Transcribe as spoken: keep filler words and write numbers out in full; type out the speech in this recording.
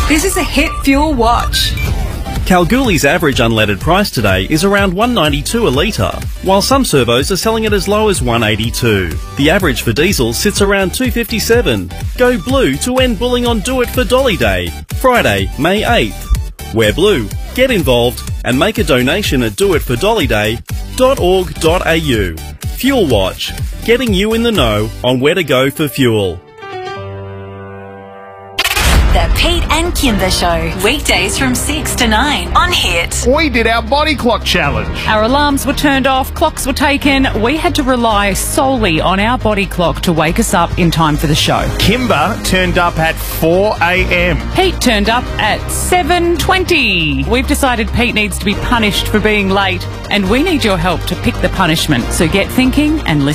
This is a Hit Fuel Watch. Kalgoorlie's average unleaded price today is around one ninety-two a litre, while some servos are selling it as low as one eighty-two. The average for diesel sits around two fifty-seven. Go blue to end bulling on Do It for Dolly Day, Friday, May eighth. Wear blue, get involved and make a donation at do it for dolly day dot org dot a u. Fuel Watch, getting you in the know on where to go for fuel. The Pete and Kimber Show, weekdays from six to nine on Hit. We did our body clock challenge. Our alarms were turned off, clocks were taken. We had to rely solely on our body clock to wake us up in time for the show. Kimber turned up at four a m. Pete turned up at seven twenty. We've decided Pete needs to be punished for being late, and we need your help to pick the punishment. So get thinking and listen.